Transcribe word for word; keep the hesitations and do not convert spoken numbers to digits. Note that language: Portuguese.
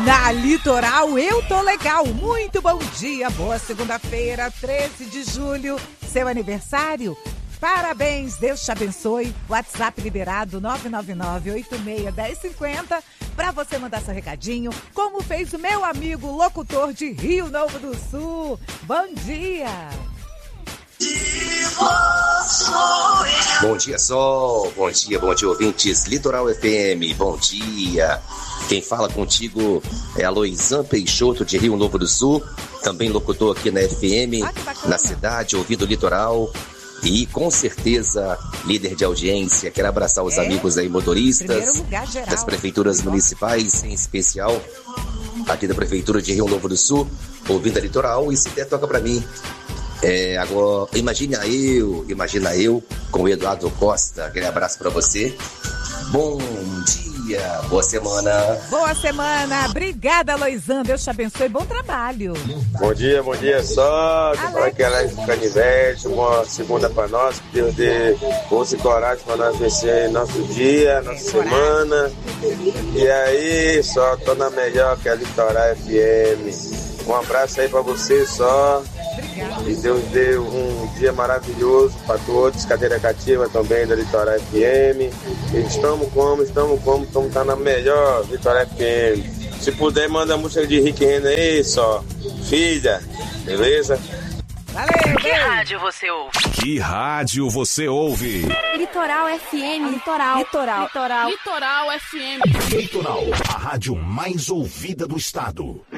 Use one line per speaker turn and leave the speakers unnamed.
Na Litoral eu tô legal. Muito bom dia, boa segunda-feira, treze de julho, seu aniversário. Parabéns, Deus te abençoe. WhatsApp liberado nove nove nove, oito seis um zero cinco zero para você mandar seu recadinho, como fez o meu amigo locutor de Rio Novo do Sul. Bom dia!
Bom dia, Sol. Bom dia, bom dia, ouvintes Litoral F M. Bom dia. Quem fala contigo é a Loisan Peixoto de Rio Novo do Sul, também locutor aqui na F M, ah, na cidade, ouvindo Litoral. E com certeza, líder de audiência. Quero abraçar os é, amigos aí, motoristas das prefeituras municipais, em especial aqui da Prefeitura de Rio Novo do Sul, ouvindo a Litoral. E se der, toca pra mim. É, agora, imagina eu, imagina eu com o Eduardo Costa. Aquele abraço pra você. Bom dia, boa semana.
Boa semana, obrigada, Loisan. Deus te abençoe, bom trabalho.
Bom dia, bom dia, só. Para que ela canivete, uma segunda para nós, que Deus dê força e coragem para nós vencer nosso dia, nossa semana. E aí, só tô na melhor que a Litoral F M. Um abraço aí para você, só. Que Deus dê um dia maravilhoso para todos, cadeira cativa também da Litoral F M. E estamos como, estamos como, estamos tá na melhor Litoral F M. Se puder, manda a música de Rick Renner aí, só. Filha, beleza?
Valeu,
que rádio você ouve?
Que rádio você ouve?
Litoral F M. Litoral.
Litoral.
Litoral.
Litoral F M.
Litoral, a rádio mais ouvida do estado.